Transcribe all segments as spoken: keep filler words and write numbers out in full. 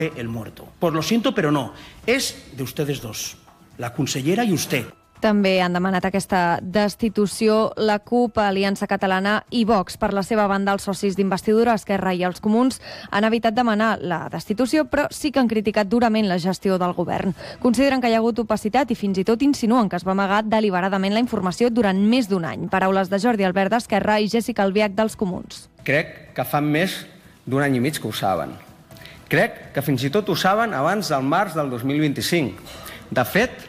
el muerto. Pues lo siento, pero no. Es de ustedes dos, la consellera y usted. També han demanat aquesta destitució la CUP, Aliança Catalana i Vox. Per la seva banda, els socis d'investidura, Esquerra i els Comuns han evitat demanar la destitució, però sí que han criticat durament la gestió del govern. Consideren que hi ha hagut opacitat i fins i tot insinuen que es va amagar deliberadament la informació durant més d'un any. Paraules de Jordi Albert d'Esquerra i Jessica Albiach dels Comuns. Crec que fa més d'un any i mig que ho saben. Crec que fins i tot ho saben abans del març del dos mil vint-i-cinc. De fet,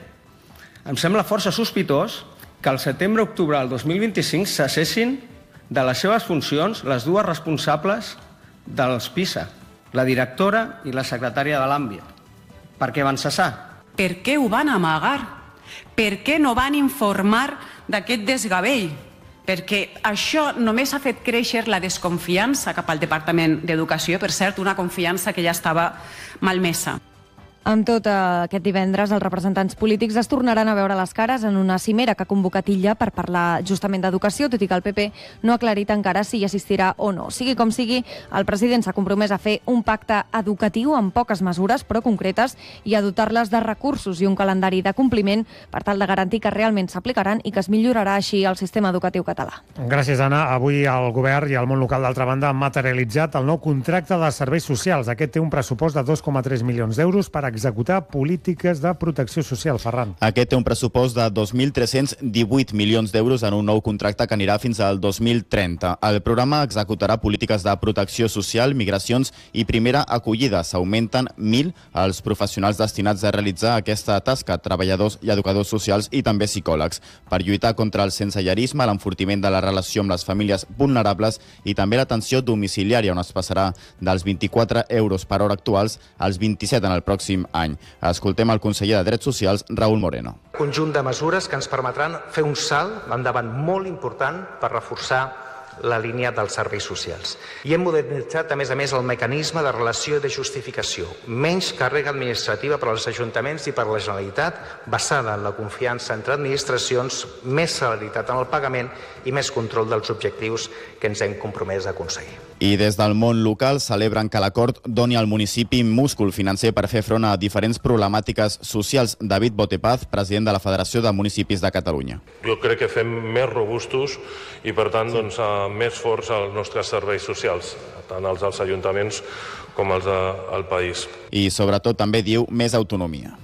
em sembla força sospitós que al setembre-octubre del dos mil vint-i-cinc cessessin de les seves funcions les dues responsables dels PISA, la directora i la secretària de l'àmbit. Per què van cessar? Per què ho van amagar? Per què no van informar d'aquest desgavell? Perquè això només ha fet créixer la desconfiança cap al Departament d'Educació, per cert, una confiança que ja estava malmesa. Amb tot aquest divendres, els representants polítics es tornaran a veure les cares en una cimera que ha convocat Illa per parlar justament d'educació, tot i que el P P no ha aclarit encara si hi assistirà o no. Sigui com sigui, el president s'ha compromès a fer un pacte educatiu amb poques mesures, però concretes, i a dotar-les de recursos i un calendari de compliment per tal de garantir que realment s'aplicaran i que es millorarà així el sistema educatiu català. Gràcies, Anna. Avui el govern i el món local, d'altra banda, han materialitzat el nou contracte de serveis socials. Aquest té un pressupost de dos coma tres milions d'euros per executar polítiques de protecció social. Ferran. Aquest té un pressupost de dos mil tres-cents divuit milions d'euros en un nou contracte que anirà fins al dos mil trenta. El programa executarà polítiques de protecció social, migracions i primera acollida. S'augmenten mil els professionals destinats a realitzar aquesta tasca, treballadors i educadors socials i també psicòlegs, per lluitar contra el sensellarisme, l'enfortiment de la relació amb les famílies vulnerables i també l'atenció domiciliària, on es passarà dels vint-i-quatre euros per hora actuals als vint-i-set en el pròxim any. Escoltem el conseller de Drets Socials, Raúl Moreno. Conjunt de mesures que ens permetran fer un salt endavant molt important per reforçar la línia dels serveis socials. I hem modernitzat, a més a més, el mecanisme de relació i de justificació. Menys càrrega administrativa per als ajuntaments i per a la Generalitat, basada en la confiança entre administracions, més celeritat en el pagament i més control dels objectius que ens hem compromès a aconseguir. I des del món local celebren que l'acord doni al municipi múscul financer per fer front a diferents problemàtiques socials. David Botepaz, president de la Federació de Municipis de Catalunya. Jo crec que fem més robustos i, per tant, doncs, més forts als nostres serveis socials, tant els dels ajuntaments com els del país. I, sobretot, també diu més autonomia.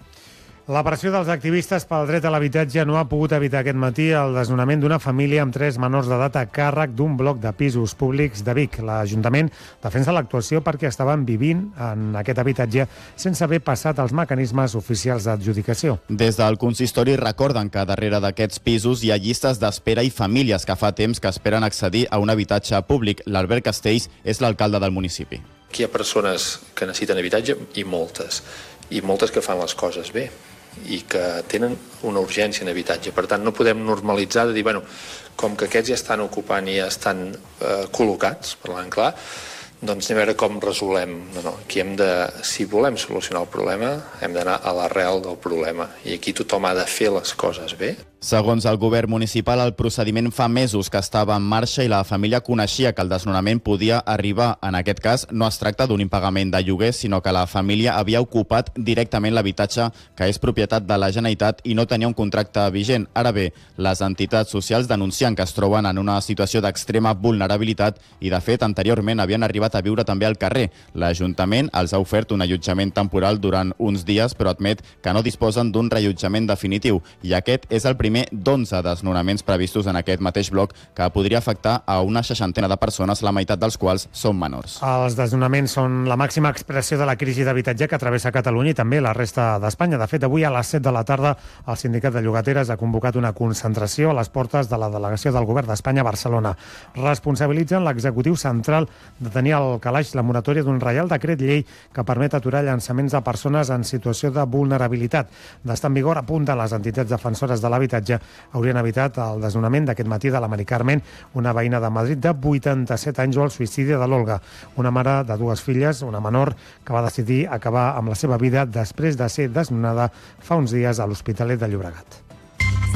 La pressió dels activistes pel dret a l'habitatge no ha pogut evitar aquest matí el desnonament d'una família amb tres menors d'edat a càrrec d'un bloc de pisos públics de Vic. L'Ajuntament defensa l'actuació perquè estaven vivint en aquest habitatge sense haver passat els mecanismes oficials d'adjudicació. Des del consistori recorden que darrere d'aquests pisos hi ha llistes d'espera i famílies que fa temps que esperen accedir a un habitatge públic. L'Albert Castells és l'alcalde del municipi. Aquí hi ha persones que necessiten habitatge i moltes, i moltes que fan les coses bé i que tenen una urgència en habitatge. Per tant, no podem normalitzar de dir, bueno, com que aquests ja estan ocupant i ja estan eh, col·locats, parlant clar, doncs anem a veure com resolem. No, no, aquí hem de, si volem solucionar el problema, hem d'anar a l'arrel del problema. I aquí tothom ha de fer les coses bé. Segons el govern municipal, el procediment fa mesos que estava en marxa i la família coneixia que el desnonament podia arribar. En aquest cas, no es tracta d'un impagament de lloguer, sinó que la família havia ocupat directament l'habitatge que és propietat de la Generalitat i no tenia un contracte vigent. Ara bé, les entitats socials denuncien que es troben en una situació d'extrema vulnerabilitat i, de fet, anteriorment havien arribat a viure també al carrer. L'Ajuntament els ha ofert un allotjament temporal durant uns dies, però admet que no disposen d'un reallotjament definitiu. I aquest és el primer primer d'onze desnonaments previstos en aquest mateix bloc que podria afectar a una seixantena de persones, la meitat dels quals són menors. Els desnonaments són la màxima expressió de la crisi d'habitatge que travessa Catalunya i també la resta d'Espanya. De fet, avui a les set de la tarda el Sindicat de Llogateres ha convocat una concentració a les portes de la delegació del Govern d'Espanya a Barcelona. Responsabilitzen l'executiu central de tenir al calaix la moratòria d'un reial decret llei que permet aturar llançaments de persones en situació de vulnerabilitat. D'estar en vigor, apunten les entitats defensores de l'habitatge, haurien evitat el desnonament d'aquest matí de la Mari Carmen, una veïna de Madrid de vuitanta-set anys, o el suïcidi de l'Olga, una mare de dues filles, una menor, que va decidir acabar amb la seva vida després de ser desnonada fa uns dies a l'Hospitalet de Llobregat.